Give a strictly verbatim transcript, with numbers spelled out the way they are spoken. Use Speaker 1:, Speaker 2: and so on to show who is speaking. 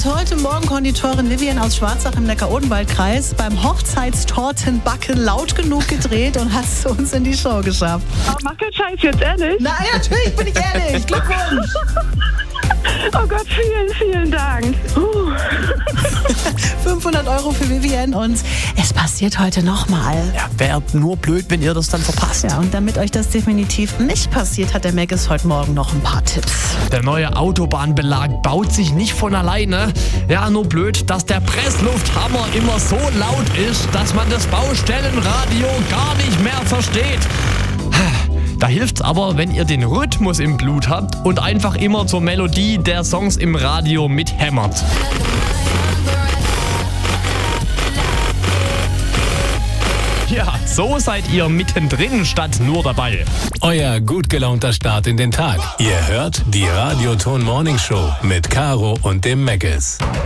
Speaker 1: hat heute Morgen Konditorin Vivian aus Schwarzach im Neckar-Odenwald-Kreis beim Hochzeitstortenbacken laut genug gedreht und hat es uns in die Show geschafft.
Speaker 2: Oh, mach keinen Scheiß jetzt, ehrlich?
Speaker 1: Nein, natürlich bin ich ehrlich. Glückwunsch.
Speaker 2: Oh Gott, vielen, vielen Dank. Uh.
Speaker 1: fünfhundert Euro für Vivian und es passiert heute nochmal.
Speaker 3: Ja, wäre nur blöd, wenn ihr das dann verpasst.
Speaker 1: Ja, und damit euch das definitiv nicht passiert, hat der Meggis heute Morgen noch ein paar Tipps.
Speaker 3: Der neue Autobahnbelag baut sich nicht von alleine. Ja, nur blöd, dass der Presslufthammer immer so laut ist, dass man das Baustellenradio gar nicht mehr versteht. Da hilft's aber, wenn ihr den Rhythmus im Blut habt und einfach immer zur Melodie der Songs im Radio mithämmert. Ja, so seid ihr mittendrin statt nur dabei.
Speaker 4: Euer gut gelaunter Start in den Tag. Ihr hört die Radioton Morning Show mit Caro und dem Meggis.